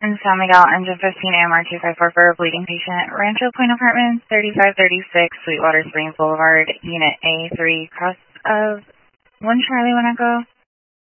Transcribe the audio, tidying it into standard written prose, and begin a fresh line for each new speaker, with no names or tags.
In San Miguel, engine 15 AMR 254 for a bleeding patient. Rancho Point Apartments, 3536 Sweetwater Springs Boulevard, Unit A3, cross of 1 Charlie 1 Echo.